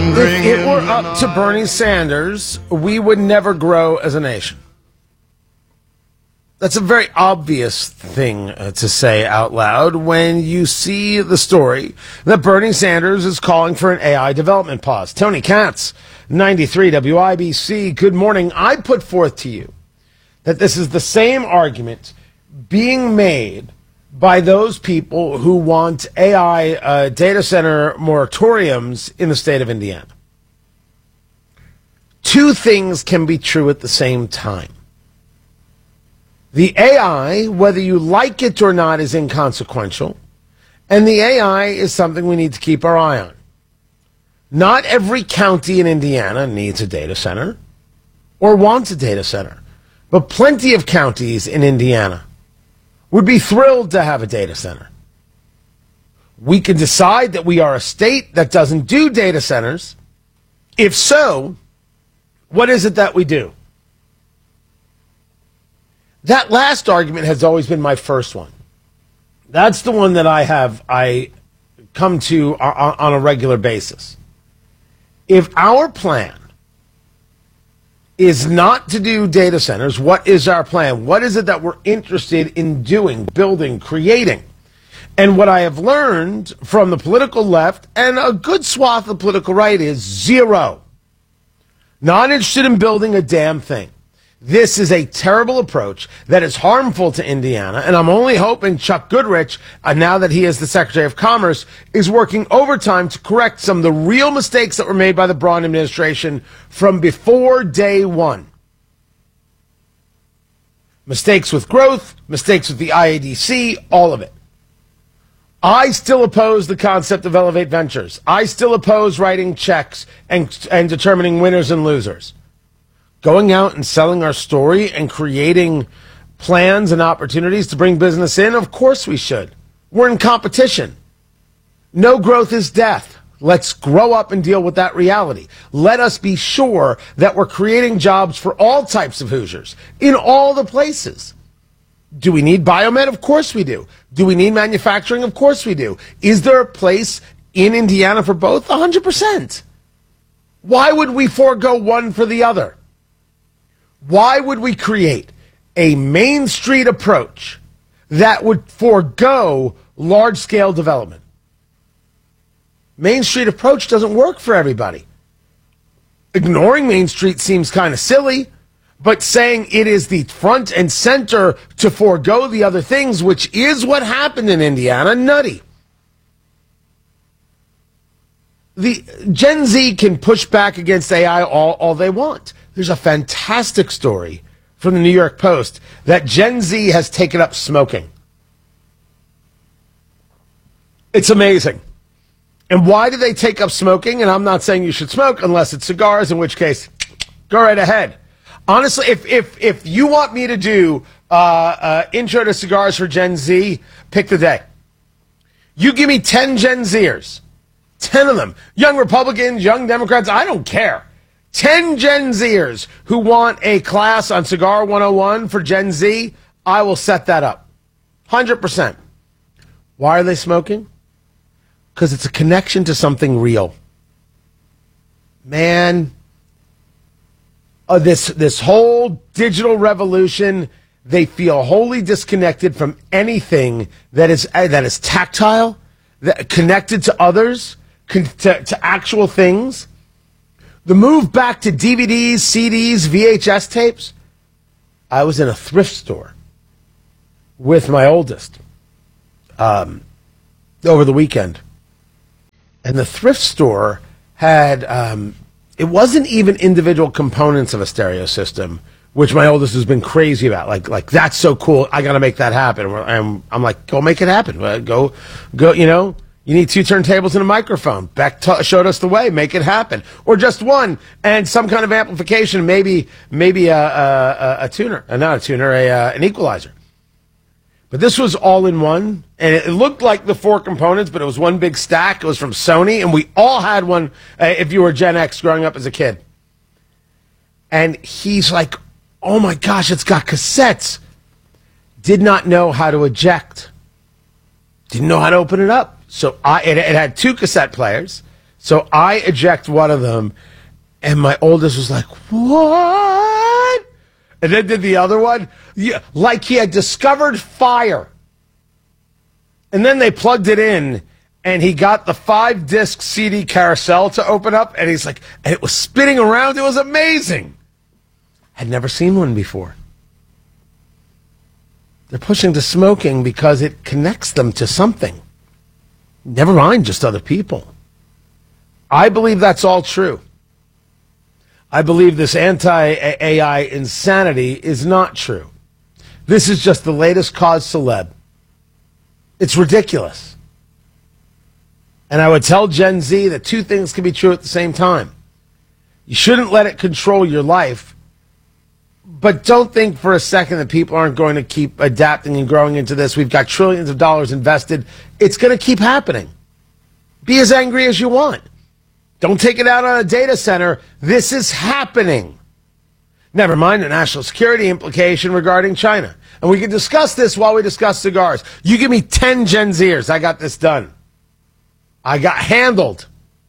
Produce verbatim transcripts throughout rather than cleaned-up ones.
If it were up to Bernie Sanders, we would never grow as a nation. That's a very obvious thing uh, to say out loud when you see the story that Bernie Sanders is calling for an A I development pause. Tony Katz, ninety-three W I B C, good morning. I put forth to you that this is the same argument being made by those people who want A I uh, data center moratoriums in the state of Indiana. Two things can be true at the same time. The A I, whether you like it or not, is inconsequential, and the A I is something we need to keep our eye on. Not every county in Indiana needs a data center or wants a data center, but plenty of counties in Indiana would be thrilled to have a data center. We can decide that we are a state that doesn't do data centers. If so, what is it that we do? That last argument has always been my first one. That's the one that I have I come to on, on a regular basis. If our plan is not to do data centers, what is our plan? What is it that we're interested in doing, building, creating? And what I have learned from the political left and a good swath of the political right is zero. Not interested in building a damn thing. This is a terrible approach that is harmful to Indiana, and I'm only hoping Chuck Goodrich, uh, now that he is the Secretary of Commerce, is working overtime to correct some of the real mistakes that were made by the Braun administration from before day one. Mistakes with growth, mistakes with the I A D C, all of it. I still oppose the concept of Elevate Ventures. I still oppose writing checks and, and determining winners and losers. Going out and selling our story and creating plans and opportunities to bring business in, of course we should. We're in competition. No growth is death. Let's grow up and deal with that reality. Let us be sure that we're creating jobs for all types of Hoosiers in all the places. Do we need biomed? Of course we do. Do we need manufacturing? Of course we do. Is there a place in Indiana for both? one hundred percent. Why would we forego one for the other? Why would we create a Main Street approach that would forego large-scale development? Main Street approach doesn't work for everybody. Ignoring Main Street seems kind of silly, but saying it is the front and center to forego the other things, which is what happened in Indiana, nutty. The Gen Z can push back against A I all, all they want. There's a fantastic story from the New York Post that Gen Z has taken up smoking. It's amazing. And why do they take up smoking? And I'm not saying you should smoke unless it's cigars, in which case, go right ahead. Honestly, if if if you want me to do uh, uh, intro to cigars for Gen Z, pick the day. You give me ten Gen Zers, ten of them, young Republicans, young Democrats, I don't care. ten Gen Zers who want a class on Cigar one oh one for Gen Z, I will set that up. one hundred percent. Why are they smoking? Because it's a connection to something real. Man, uh, this, this whole digital revolution, they feel wholly disconnected from anything that is, uh, that is tactile, that connected to others, con- to, to actual things. The move back to D V Ds, C Ds, V H S tapes. I was in a thrift store with my oldest um, over the weekend. And the thrift store had, um, it wasn't even individual components of a stereo system, which my oldest has been crazy about. Like, like that's so cool. I got to make that happen. And I'm like, go make it happen. Go, go, you know. You need two turntables and a microphone. Beck t- showed us the way. Make it happen. Or just one and some kind of amplification, maybe maybe a, a, a tuner. Uh, not a tuner, a, uh, an equalizer. But this was all in one. And it looked like the four components, but it was one big stack. It was from Sony. And we all had one uh, if you were Gen X growing up as a kid. And he's like, oh my gosh, it's got cassettes. Did not know how to eject. Didn't know how to open it up. So I, it, it had two cassette players. So I eject one of them, and my oldest was like, what? And then did the other one, yeah, like he had discovered fire. And then they plugged it in, and he got the five-disc C D carousel to open up, and he's like, and it was spinning around. It was amazing. I'd never seen one before. They're pushing to smoking because it connects them to something. Never mind just other people. I believe that's all true. I believe this anti-A I insanity is not true. This is just the latest cause celeb. It's ridiculous. And I would tell Gen Z that two things can be true at the same time. You shouldn't let it control your life, but don't think for a second that people aren't going to keep adapting and growing into this. We've got trillions of dollars invested. It's going to keep happening. Be as angry as you want. Don't take it out on a data center. This is happening. Never mind the national security implication regarding China. And we can discuss this while we discuss cigars. You give me ten Gen Zers, I got this done. I got handled.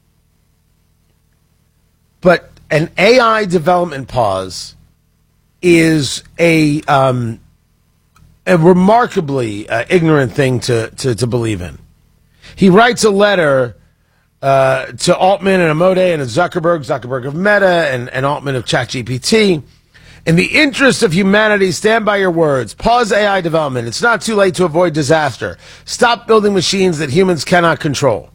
But an A I development pause is a um, a remarkably uh, ignorant thing to, to, to believe in. He writes a letter uh, to Altman and Amode and Zuckerberg, Zuckerberg of Meta and, and Altman of ChatGPT. In the interest of humanity, stand by your words. Pause A I development. It's not too late to avoid disaster. Stop building machines that humans cannot control.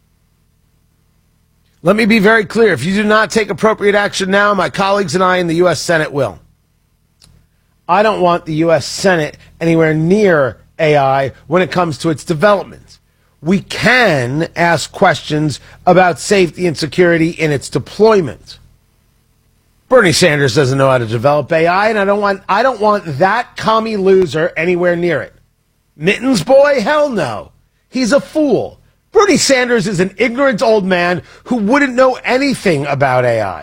Let me be very clear. If you do not take appropriate action now, my colleagues and I in the U S Senate will. I don't want the U S Senate anywhere near A I when it comes to its development. We can ask questions about safety and security in its deployment. Bernie Sanders doesn't know how to develop A I, and I don't want I don't want that commie loser anywhere near it. Mittens boy? Hell no. He's a fool. Bernie Sanders is an ignorant old man who wouldn't know anything about A I.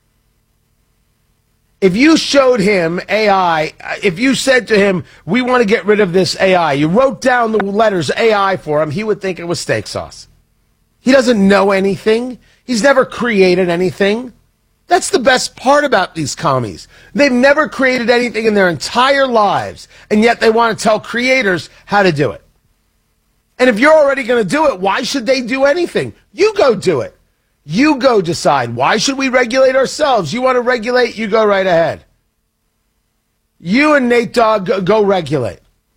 If you showed him A I, if you said to him, we want to get rid of this A I, you wrote down the letters A I for him, he would think it was steak sauce. He doesn't know anything. He's never created anything. That's the best part about these commies. They've never created anything in their entire lives, and yet they want to tell creators how to do it. And if you're already going to do it, why should they do anything? You go do it. You go decide. Why should we regulate ourselves? You want to regulate, you go right ahead. You and Nate Dogg, go, go regulate.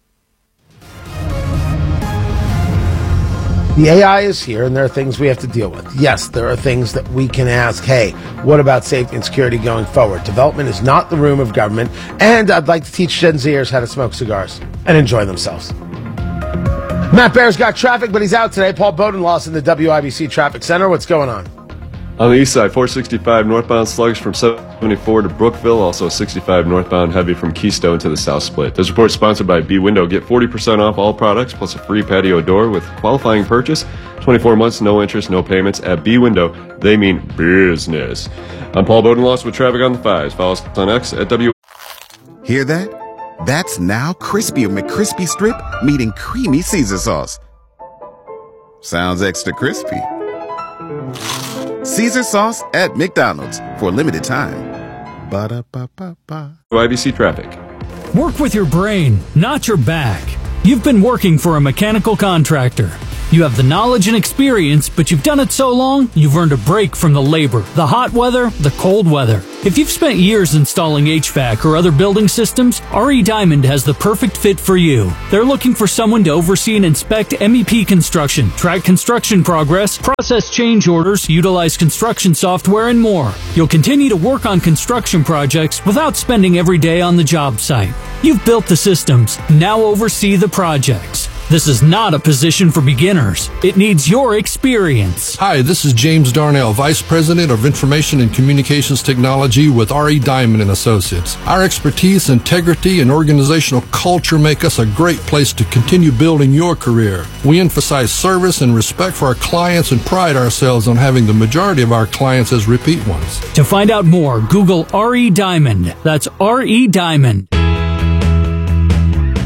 The A I is here, and there are things we have to deal with. Yes, there are things that we can ask, hey, what about safety and security going forward? Development is not the room of government, and I'd like to teach Gen Zers how to smoke cigars and enjoy themselves. Matt Bear's got traffic, but he's out today. Paul Bodenloss in the W I B C Traffic Center. What's going on? On the east side, four sixty-five northbound sluggish from seventy-four to Brookville. Also sixty-five northbound heavy from Keystone to the South Split. This report is sponsored by B Window. Get forty percent off all products plus a free patio door with qualifying purchase. twenty-four months, no interest, no payments. At B Window, they mean business. I'm Paul Bodenloss with traffic on the fives. Follow us on X at W. Hear that? That's now Crispy McCrispy Strip meeting Creamy Caesar Sauce. Sounds extra crispy. Caesar Sauce at McDonald's for a limited time. Ba-da-ba-ba-ba. W I B C Traffic. Work with your brain, not your back. You've been working for a mechanical contractor. You have the knowledge and experience, but you've done it so long, you've earned a break from the labor, the hot weather, the cold weather. If you've spent years installing H V A C or other building systems, R E Diamond has the perfect fit for you. They're looking for someone to oversee and inspect M E P construction, track construction progress, process change orders, utilize construction software, and more. You'll continue to work on construction projects without spending every day on the job site. You've built the systems, now oversee the projects. This is not a position for beginners. It needs your experience. Hi, this is James Darnell, Vice President of Information and Communications Technology with R E Diamond and Associates. Our expertise, integrity, and organizational culture make us a great place to continue building your career. We emphasize service and respect for our clients and pride ourselves on having the majority of our clients as repeat ones. To find out more, Google R E Diamond. That's R E Diamond.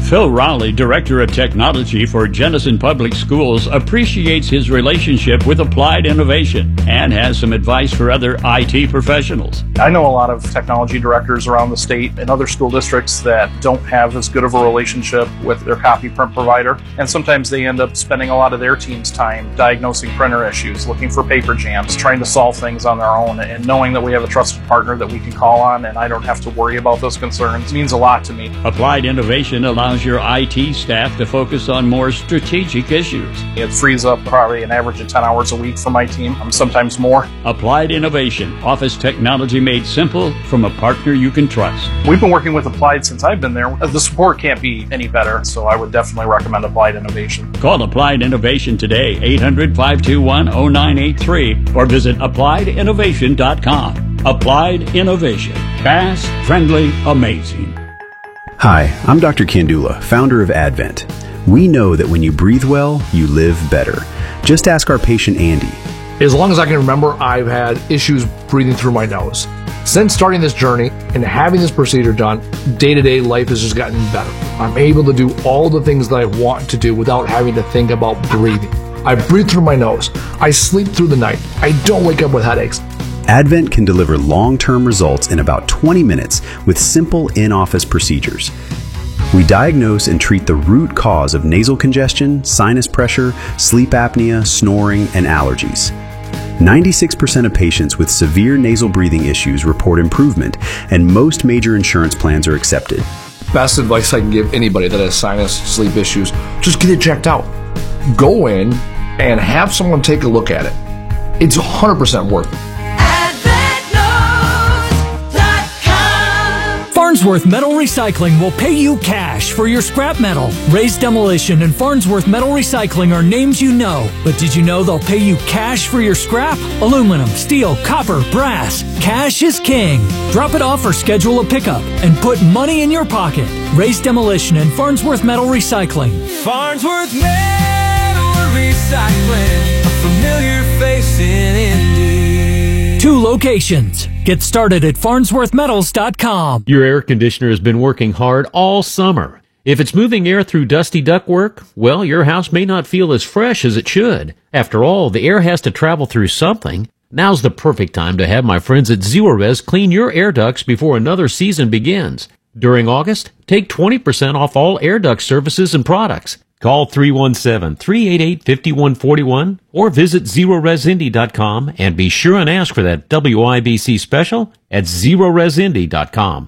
Phil Rowley, Director of Technology for Jenison Public Schools, appreciates his relationship with Applied Innovation and has some advice for other I T professionals. I know a lot of technology directors around the state and other school districts that don't have as good of a relationship with their copy print provider, and sometimes they end up spending a lot of their team's time diagnosing printer issues, looking for paper jams, trying to solve things on their own, and knowing that we have a trusted partner that we can call on and I don't have to worry about those concerns means a lot to me. Applied Innovation allows your I T staff to focus on more strategic issues. It frees up probably an average of ten hours a week for my team, sometimes more. Applied Innovation, office technology made simple from a partner you can trust. We've been working with Applied since I've been there. The support can't be any better, so I would definitely recommend Applied Innovation. Call Applied Innovation today, eight hundred, five two one, zero nine eight three, or visit applied innovation dot com. Applied Innovation. Fast, friendly, amazing. Hi, I'm Doctor Kandula, founder of Advent. We know that when you breathe well, you live better. Just ask our patient Andy. As long as I can remember, I've had issues breathing through my nose. Since starting this journey and having this procedure done, day-to-day life has just gotten better. I'm able to do all the things that I want to do without having to think about breathing. I breathe through my nose. I sleep through the night. I don't wake up with headaches. Advent can deliver long-term results in about twenty minutes with simple in-office procedures. We diagnose and treat the root cause of nasal congestion, sinus pressure, sleep apnea, snoring, and allergies. ninety-six percent of patients with severe nasal breathing issues report improvement, and most major insurance plans are accepted. Best advice I can give anybody that has sinus, sleep issues, just get it checked out. Go in and have someone take a look at it. It's one hundred percent worth it. Farnsworth Metal Recycling will pay you cash for your scrap metal. Raised Demolition and Farnsworth Metal Recycling are names you know, but did you know they'll pay you cash for your scrap? Aluminum, steel, copper, brass. Cash is king. Drop it off or schedule a pickup and put money in your pocket. Raised Demolition and Farnsworth Metal Recycling. Farnsworth Metal Recycling, a familiar face in Indy. Two locations. Get started at farnsworth metals dot com. Your air conditioner has been working hard all summer. If it's moving air through dusty ductwork, well, your house may not feel as fresh as it should. After all, the air has to travel through something. Now's the perfect time to have my friends at Zerorez clean your air ducts before another season begins. During August, take twenty percent off all air duct services and products. Call three one seven, three eight eight, five one four one or visit zerorez indy dot com and be sure and ask for that W I B C special at zerorez indy dot com.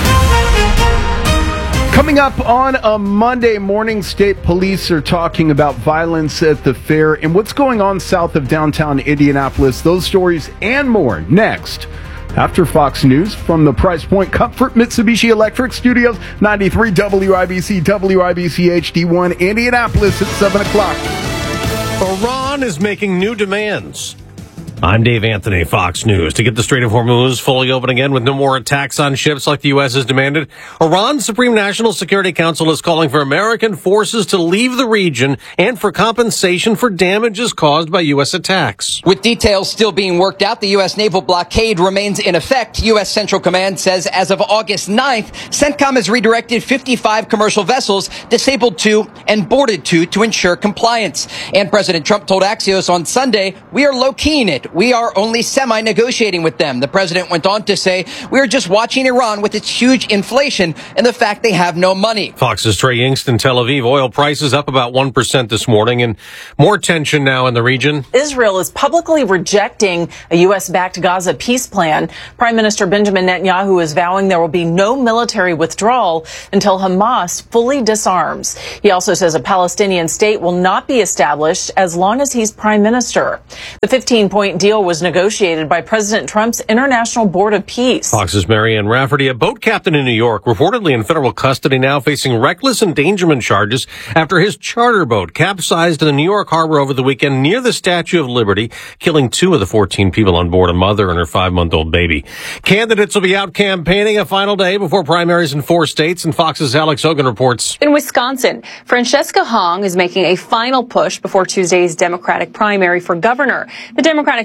Coming up on a Monday morning, state police are talking about violence at the fair and what's going on south of downtown Indianapolis. Those stories and more next. After Fox News from the Price Point Comfort Mitsubishi Electric Studios, ninety-three W I B C, W I B C H D one, Indianapolis at seven o'clock. Iran is making new demands. I'm Dave Anthony, Fox News. To get the Strait of Hormuz fully open again with no more attacks on ships like the U S has demanded, Iran's Supreme National Security Council is calling for American forces to leave the region and for compensation for damages caused by U S attacks. With details still being worked out, the U S naval blockade remains in effect. U S Central Command says as of August ninth, CENTCOM has redirected fifty-five commercial vessels, disabled two and boarded two to ensure compliance. And President Trump told Axios on Sunday, we are low-keying it. We are only semi-negotiating with them. The president went on to say, we are just watching Iran with its huge inflation and the fact they have no money. Fox's Trey Yingst in Tel Aviv. Oil prices up about one percent this morning and more tension now in the region. Israel is publicly rejecting a U S-backed Gaza peace plan. Prime Minister Benjamin Netanyahu is vowing there will be no military withdrawal until Hamas fully disarms. He also says a Palestinian state will not be established as long as he's prime minister. The fifteen-point deal was negotiated by President Trump's International Board of Peace. Fox's Marianne Rafferty, a boat captain in New York, reportedly in federal custody now, facing reckless endangerment charges after his charter boat capsized in the New York harbor over the weekend near the Statue of Liberty, killing two of the fourteen people on board, a mother and her five-month-old baby. Candidates will be out campaigning a final day before primaries in four states, and Fox's Alex Hogan reports. In Wisconsin, Francesca Hong is making a final push before Tuesday's Democratic primary for governor. The Democratic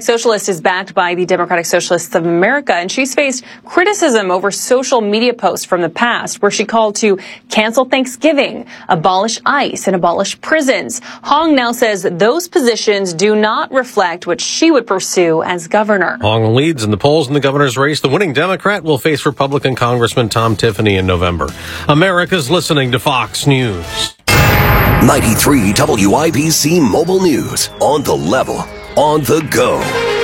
Socialist is backed by the Democratic Socialists of America, and she's faced criticism over social media posts from the past where she called to cancel Thanksgiving, abolish ICE, and abolish prisons. Hong now says that those positions do not reflect what she would pursue as governor. Hong leads in the polls in the governor's race. The winning Democrat will face Republican Congressman Tom Tiffany in November. America's listening to Fox News. ninety-three W I B C Mobile News. On the level. On the go.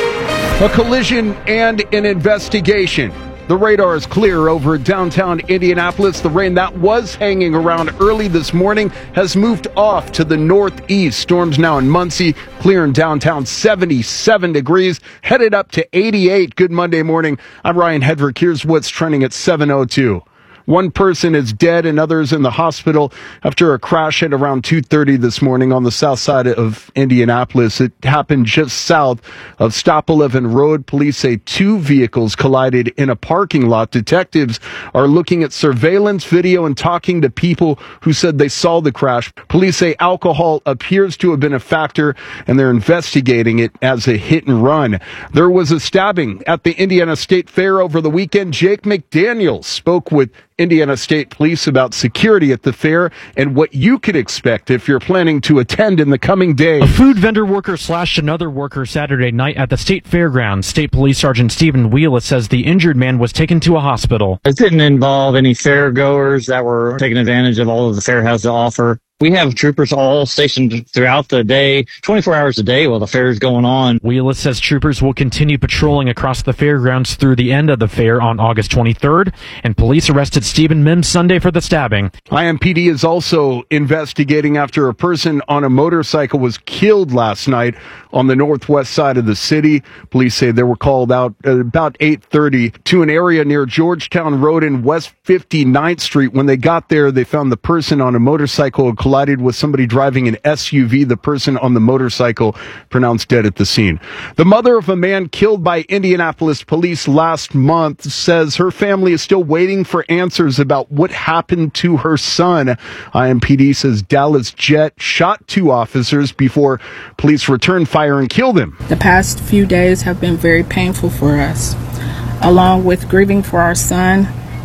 A collision and an investigation. The radar is clear over downtown Indianapolis. The rain that was hanging around early this morning has moved off to the northeast. Storms now in Muncie, clear in downtown, seventy-seven degrees, headed up to eighty-eight. Good Monday morning. I'm Ryan Hedrick. Here's what's trending at seven oh two. One person is dead and others in the hospital after a crash at around two thirty this morning on the south side of Indianapolis. It happened just south of Stop eleven Road. Police say two vehicles collided in a parking lot. Detectives are looking at surveillance video and talking to people who said they saw the crash. Police say alcohol appears to have been a factor, and they're investigating it as a hit and run. There was a stabbing at the Indiana State Fair over the weekend. Jake McDaniels spoke with Indiana State Police about security at the fair and what you could expect if you're planning to attend in the coming days. A food vendor worker slashed another worker Saturday night at the state fairgrounds. State Police Sergeant Stephen Wheeler says the injured man was taken to a hospital. It didn't involve any fair goers that were taking advantage of all of the fair has to offer. We have troopers all stationed throughout the day, twenty-four hours a day while the fair is going on. Wheeler says troopers will continue patrolling across the fairgrounds through the end of the fair on August twenty-third, and police arrested Stephen Mims Sunday for the stabbing. I M P D is also investigating after a person on a motorcycle was killed last night on the northwest side of the city. Police say they were called out at about eight thirty to an area near Georgetown Road and West fifty-ninth Street. When they got there, they found the person on a motorcycle collided with somebody driving an S U V. The person on the motorcycle pronounced dead at the scene. The mother of a man killed by Indianapolis police last month says her family is still waiting for answers about what happened to her son. I M P D says Dallas Jet shot two officers before police returned fire and killed him. The past few days have been very painful for us. Along with grieving for our son,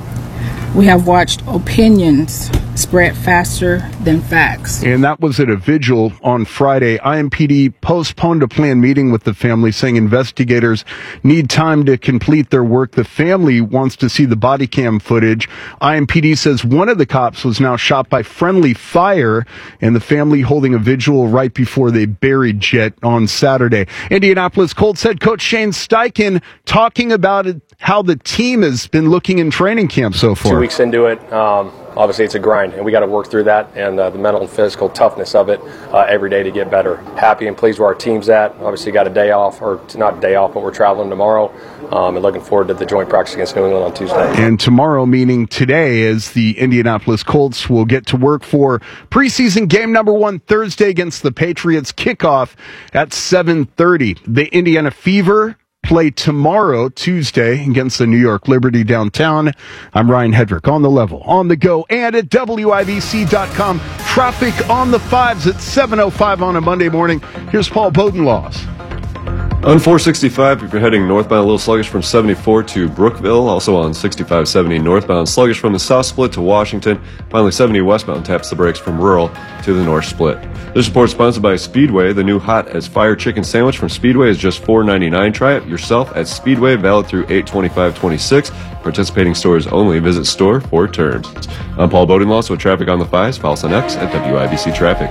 we have watched opinions spread faster than facts. And that was at a vigil on Friday. I M P D postponed a planned meeting with the family, saying investigators need time to complete their work. The family wants to see the body cam footage. I M P D says one of the cops was now shot by friendly fire, and the family holding a vigil right before they buried Jet on Saturday. Indianapolis Colts head coach Shane Steichen talking about it, how the team has been looking in training camp so far. Two weeks into it, um, obviously it's a grind, and we got to work through that and uh, the mental and physical toughness of it uh, every day to get better. Happy and pleased where our team's at. Obviously got a day off, or not a day off, but we're traveling tomorrow, um, and looking forward to the joint practice against New England on Tuesday. And tomorrow, meaning today, as the Indianapolis Colts will get to work for preseason game number one Thursday against the Patriots. Kickoff at seven thirty. The Indiana Fever play tomorrow, Tuesday, against the New York Liberty downtown. I'm Ryan Hedrick, on the level, on the go, and at W I B C dot com. Traffic on the fives at seven oh five on a Monday morning. Here's Paul Bodenlaws. On four sixty-five, if you're heading northbound, a little sluggish from seventy-four to Brookville. Also on sixty-five seventy northbound, sluggish from the south split to Washington. Finally, seventy westbound taps the brakes from rural to the north split. This report is sponsored by Speedway. The new hot as fire chicken sandwich from Speedway is just four ninety-nine. Try it yourself at Speedway, valid through eight twenty-five twenty-six. Participating stores only. Visit store for terms. I'm Paul Bodenlaws with traffic on the fives. Follow us on X at W I B C Traffic.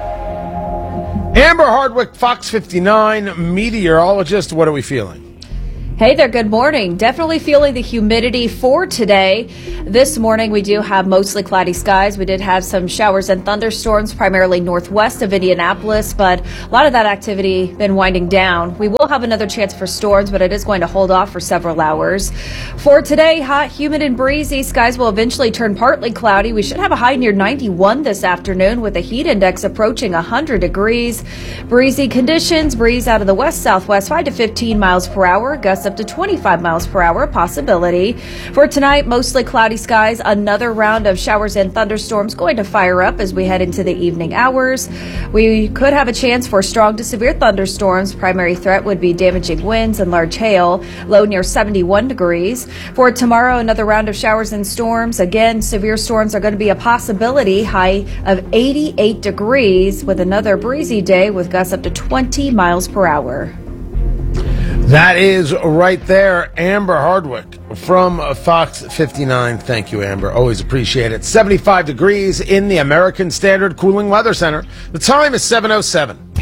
Amber Hardwick, Fox fifty-nine, meteorologist. What are we feeling? Hey there, good morning. Definitely feeling the humidity for today. This morning we do have mostly cloudy skies. We did have some showers and thunderstorms, primarily northwest of Indianapolis, but a lot of that activity been winding down. We will have another chance for storms, but it is going to hold off for several hours. For today, hot, humid, and breezy. Skies will eventually turn partly cloudy. We should have a high near ninety-one this afternoon with a heat index approaching one hundred degrees. Breezy conditions, breeze out of the west-southwest, five to fifteen miles per hour. Gusts gusts up to twenty-five miles per hour, a possibility. For tonight, mostly cloudy skies. Another round of showers and thunderstorms going to fire up as we head into the evening hours. We could have a chance for strong to severe thunderstorms. Primary threat would be damaging winds and large hail. Low near seventy-one degrees. For tomorrow, another round of showers and storms. Again, severe storms are going to be a possibility. High of eighty-eight degrees with another breezy day with gusts up to twenty miles per hour. That is right there, Amber Hardwick from Fox fifty-nine. Thank you, Amber. Always appreciate it. seventy-five degrees in the American Standard Cooling Weather Center. The time is seven oh seven.